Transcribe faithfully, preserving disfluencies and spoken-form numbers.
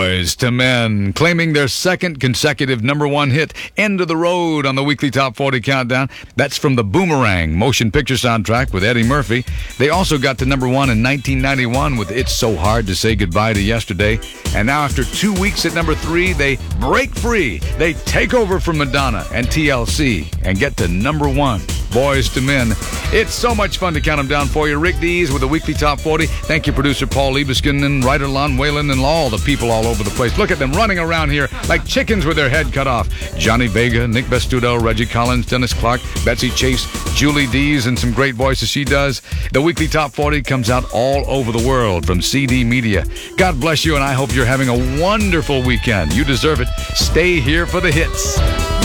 Boys to Men, claiming their second consecutive number one hit, End of the Road, on the weekly Top forty Countdown. That's from the Boomerang motion picture soundtrack with Eddie Murphy. They also got to number one in nineteen ninety-one with It's So Hard to Say Goodbye to Yesterday. And now after two weeks at number three, they break free. They take over from Madonna and T L C and get to number one. Boys to Men. It's so much fun to count them down for you. Rick Dees with the weekly Top forty. Thank you, producer Paul Liebeskin and writer Lon Whalen and all the people all over the place. Look at them running around here like chickens with their head cut off. Johnny Vega, Nick Bestudo, Reggie Collins, Dennis Clark, Betsy Chase, Julie Dees, and some great voices she does. The weekly Top forty comes out all over the world from C D Media. God bless you, and I hope you're having a wonderful weekend. You deserve it. Stay here for the hits.